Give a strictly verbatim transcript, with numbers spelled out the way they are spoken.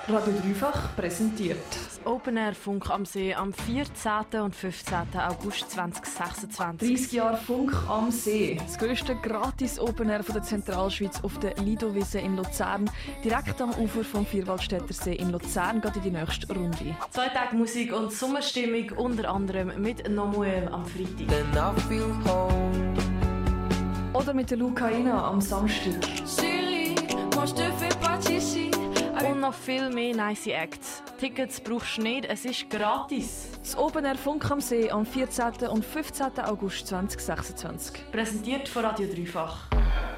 Radio Dreifach präsentiert. Das Open Air Funk am See am vierzehnten und fünfzehnten August zweitausendsechsundzwanzig. dreißig Jahre Funk am See. Das grösste gratis Open Air von der Zentralschweiz auf der Lido-Wiese in Luzern. Direkt am Ufer vom Vierwaldstätter See in Luzern geht in die nächste Runde. Zwei Tage Musik und Sommerstimmung, unter anderem mit Nomuel am Freitag. Oder mit der Lucaina am Samstag. Und noch viel mehr nice Acts. Tickets brauchst du nicht, es ist gratis. Das Open Air Funk am See am vierzehnten und fünfzehnten August zweitausendsechsundzwanzig. Präsentiert von Radio Dreifach.